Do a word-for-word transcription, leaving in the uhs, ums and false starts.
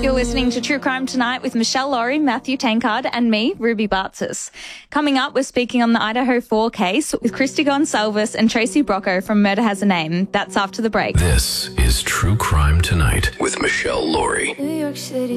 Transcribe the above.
You're listening to True Crime Tonight with Michelle Laurie, Matthew Tankard and me, Ruby Bartzis. Coming up, we're speaking on the Idaho four case with Christy Gonsalves and Tracy Brocco from Murder Has a Name. That's after the break. This is True Crime Tonight with Michelle Laurie. New York City.